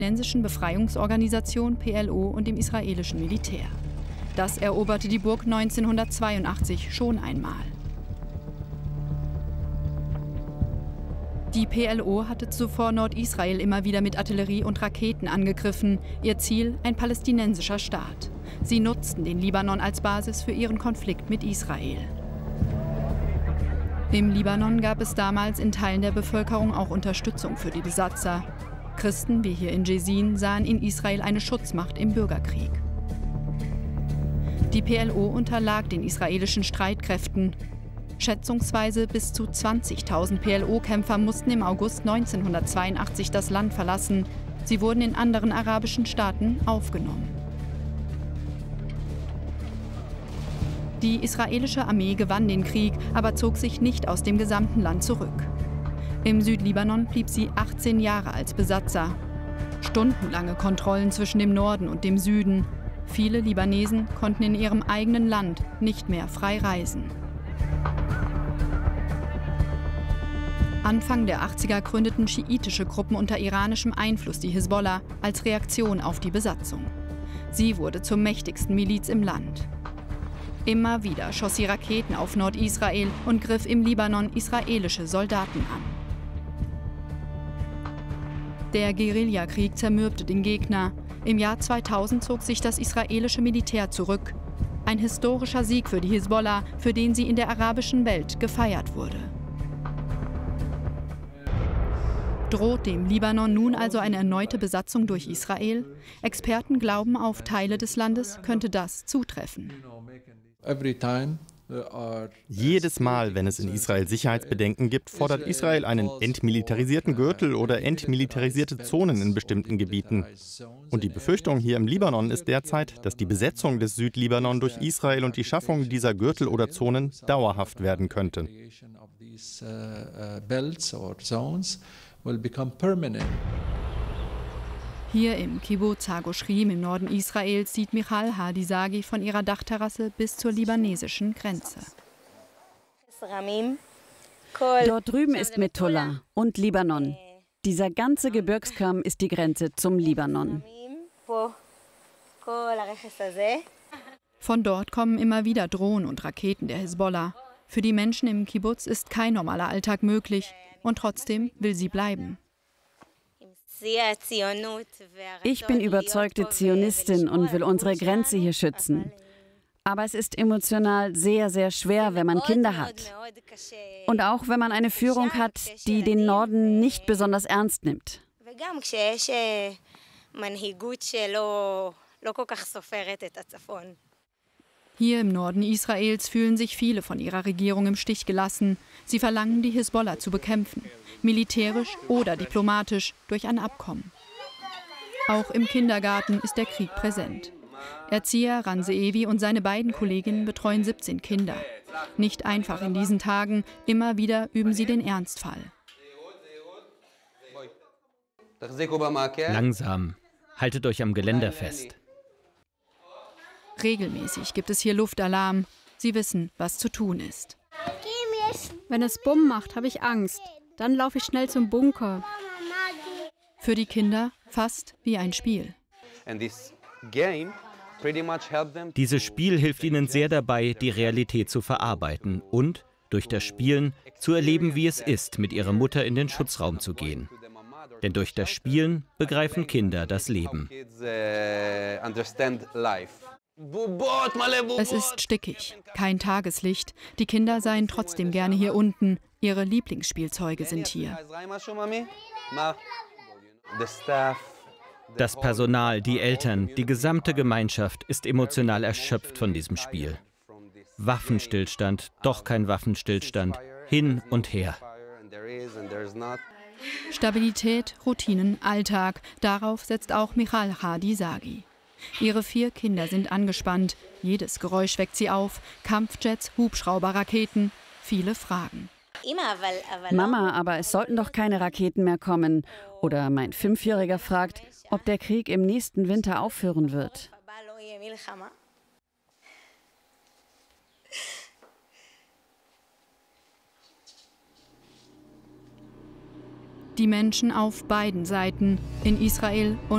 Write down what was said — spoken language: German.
palästinensischen Befreiungsorganisation PLO und dem israelischen Militär. Das eroberte die Burg 1982 schon einmal. Die PLO hatte zuvor Nordisrael immer wieder mit Artillerie und Raketen angegriffen. Ihr Ziel ein palästinensischer Staat. Sie nutzten den Libanon als Basis für ihren Konflikt mit Israel. Im Libanon gab es damals in Teilen der Bevölkerung auch Unterstützung für die Besatzer. Christen wie hier in Jesin sahen in Israel eine Schutzmacht im Bürgerkrieg. Die PLO unterlag den israelischen Streitkräften. Schätzungsweise bis zu 20.000 PLO-Kämpfer mussten im August 1982 das Land verlassen. Sie wurden in anderen arabischen Staaten aufgenommen. Die israelische Armee gewann den Krieg, aber zog sich nicht aus dem gesamten Land zurück. Im Südlibanon blieb sie 18 Jahre als Besatzer. Stundenlange Kontrollen zwischen dem Norden und dem Süden. Viele Libanesen konnten in ihrem eigenen Land nicht mehr frei reisen. Anfang der 80er gründeten schiitische Gruppen unter iranischem Einfluss die Hisbollah als Reaktion auf die Besatzung. Sie wurde zur mächtigsten Miliz im Land. Immer wieder schoss sie Raketen auf Nordisrael und griff im Libanon israelische Soldaten an. Der Guerillakrieg zermürbte den Gegner. Im Jahr 2000 zog sich das israelische Militär zurück. Ein historischer Sieg für die Hisbollah, für den sie in der arabischen Welt gefeiert wurde. Droht dem Libanon nun also eine erneute Besatzung durch Israel? Experten glauben, auf Teile des Landes könnte das zutreffen. Jedes Mal, wenn es in Israel Sicherheitsbedenken gibt, fordert Israel einen entmilitarisierten Gürtel oder entmilitarisierte Zonen in bestimmten Gebieten. Und die Befürchtung hier im Libanon ist derzeit, dass die Besetzung des Südlibanon durch Israel und die Schaffung dieser Gürtel oder Zonen dauerhaft werden könnte. Hier im Kibbuz HaGoshrim im Norden Israels sieht Michal Hadi Sagi von ihrer Dachterrasse bis zur libanesischen Grenze. Dort drüben ist Methola und Libanon. Dieser ganze Gebirgskamm ist die Grenze zum Libanon. Von dort kommen immer wieder Drohnen und Raketen der Hisbollah. Für die Menschen im Kibbuz ist kein normaler Alltag möglich. Und trotzdem will sie bleiben. Ich bin überzeugte Zionistin und will unsere Grenze hier schützen. Aber es ist emotional sehr, sehr schwer, wenn man Kinder hat. Und auch wenn man eine Führung hat, die den Norden nicht besonders ernst nimmt. Hier im Norden Israels fühlen sich viele von ihrer Regierung im Stich gelassen. Sie verlangen, die Hisbollah zu bekämpfen, militärisch oder diplomatisch durch ein Abkommen. Auch im Kindergarten ist der Krieg präsent. Erzieher Ranzeevi und seine beiden Kolleginnen betreuen 17 Kinder. Nicht einfach in diesen Tagen, immer wieder üben sie den Ernstfall. Langsam, haltet euch am Geländer fest. Regelmäßig gibt es hier Luftalarm. Sie wissen, was zu tun ist. Wenn es Bumm macht, habe ich Angst. Dann laufe ich schnell zum Bunker. Für die Kinder fast wie ein Spiel. Dieses Spiel hilft ihnen sehr dabei, die Realität zu verarbeiten und, durch das Spielen, zu erleben, wie es ist, mit ihrer Mutter in den Schutzraum zu gehen. Denn durch das Spielen begreifen Kinder das Leben. Es ist stickig, kein Tageslicht. Die Kinder seien trotzdem gerne hier unten. Ihre Lieblingsspielzeuge sind hier. Das Personal, die Eltern, die gesamte Gemeinschaft ist emotional erschöpft von diesem Spiel. Waffenstillstand, doch kein Waffenstillstand, hin und her. Stabilität, Routinen, Alltag, darauf setzt auch Michal Hadi Sagi. Ihre 4 Kinder sind angespannt, jedes Geräusch weckt sie auf, Kampfjets, Hubschrauber, Raketen, viele Fragen. Mama, aber es sollten doch keine Raketen mehr kommen. Oder mein 5-Jähriger fragt, ob der Krieg im nächsten Winter aufhören wird. Die Menschen auf beiden Seiten, in Israel und